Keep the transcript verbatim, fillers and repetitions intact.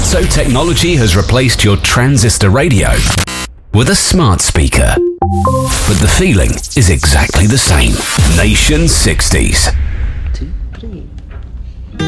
So technology has replaced your transistor radio with a smart speaker. But the feeling is exactly the same. Nation sixties. Two, three.